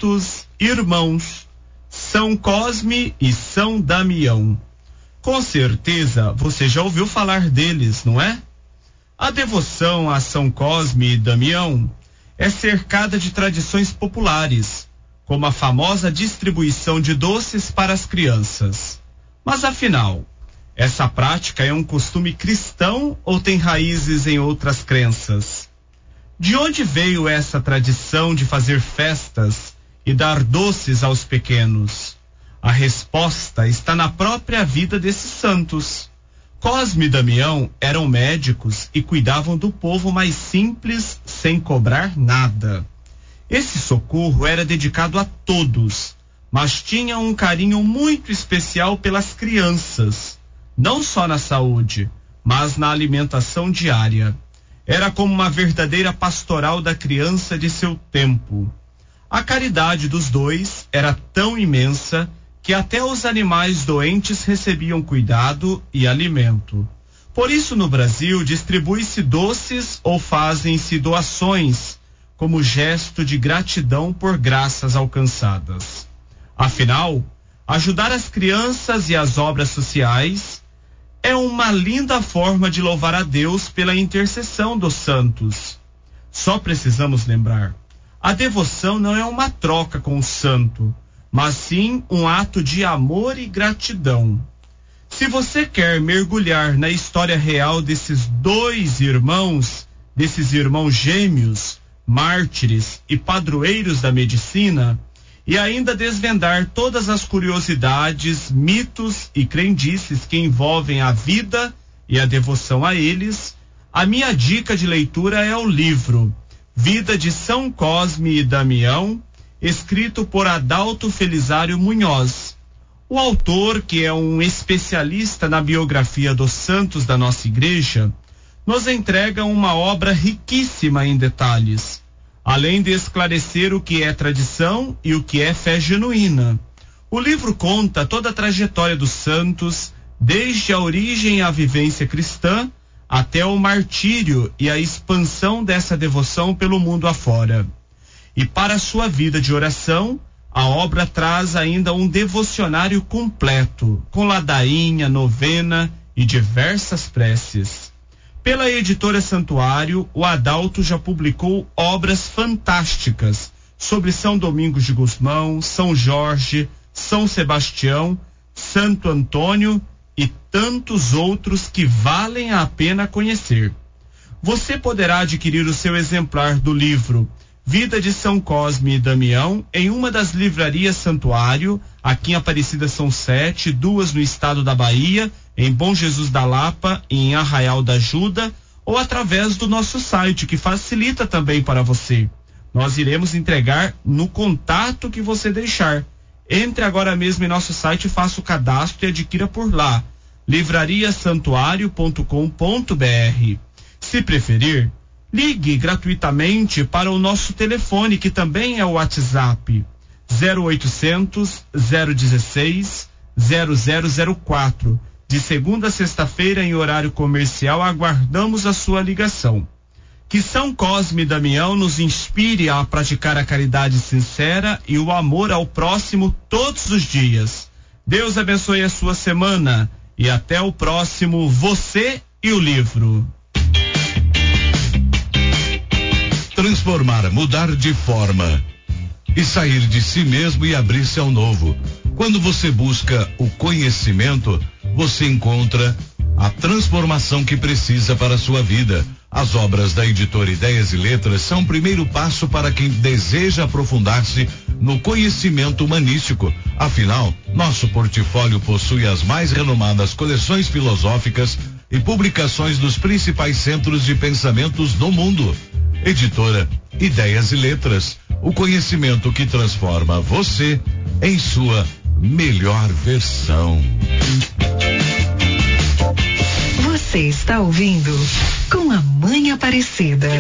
santos irmãos, São Cosme e São Damião. Com certeza você já ouviu falar deles, não é? A devoção a São Cosme e Damião é cercada de tradições populares, como a famosa distribuição de doces para as crianças. Mas afinal, essa prática é um costume cristão ou tem raízes em outras crenças? De onde veio essa tradição de fazer festas e dar doces aos pequenos? A resposta está na própria vida desses santos. Cosme e Damião eram médicos e cuidavam do povo mais simples, sem cobrar nada. Esse socorro era dedicado a todos, mas tinha um carinho muito especial pelas crianças, não só na saúde, mas na alimentação diária. Era como uma verdadeira pastoral da criança de seu tempo. A caridade dos dois era tão imensa que até os animais doentes recebiam cuidado e alimento. Por isso, no Brasil, distribui-se doces ou fazem-se doações como gesto de gratidão por graças alcançadas. Afinal, ajudar as crianças e as obras sociais é uma linda forma de louvar a Deus pela intercessão dos santos. Só precisamos lembrar, a devoção não é uma troca com o santo, mas sim um ato de amor e gratidão. Se você quer mergulhar na história real desses irmãos gêmeos, mártires e padroeiros da medicina, e ainda desvendar todas as curiosidades, mitos e crendices que envolvem a vida e a devoção a eles, a minha dica de leitura é o livro Vida de São Cosme e Damião, escrito por Adalto Felisário Munhoz. O autor, que é um especialista na biografia dos santos da nossa igreja, nos entrega uma obra riquíssima em detalhes, além de esclarecer o que é tradição e o que é fé genuína. O livro conta toda a trajetória dos santos, desde a origem e a vivência cristã, até o martírio e a expansão dessa devoção pelo mundo afora. E para a sua vida de oração, a obra traz ainda um devocionário completo, com ladainha, novena e diversas preces. Pela editora Santuário, o Adalto já publicou obras fantásticas sobre São Domingos de Gusmão, São Jorge, São Sebastião, Santo Antônio e tantos outros que valem a pena conhecer. Você poderá adquirir o seu exemplar do livro Vida de São Cosme e Damião em uma das livrarias Santuário, aqui em Aparecida são 7, 2 no estado da Bahia, em Bom Jesus da Lapa e em Arraial da Ajuda, ou através do nosso site, que facilita também para você. Nós iremos entregar no contato que você deixar. Entre agora mesmo em nosso site, faça o cadastro e adquira por lá, livrariasantuario.com.br. Se preferir, ligue gratuitamente para o nosso telefone, que também é o WhatsApp, 0800 016 0004. De segunda a sexta-feira, em horário comercial, aguardamos a sua ligação. Que São Cosme e Damião nos inspire a praticar a caridade sincera e o amor ao próximo todos os dias. Deus abençoe a sua semana e até o próximo Você e o Livro. Transformar, mudar de forma e sair de si mesmo e abrir-se ao novo. Quando você busca o conhecimento, você encontra a transformação que precisa para a sua vida. As obras da editora Ideias e Letras são o primeiro passo para quem deseja aprofundar-se no conhecimento humanístico. Afinal, nosso portfólio possui as mais renomadas coleções filosóficas e publicações dos principais centros de pensamentos do mundo. Editora Ideias e Letras, o conhecimento que transforma você em sua melhor versão. Você está ouvindo Com a Mãe Aparecida.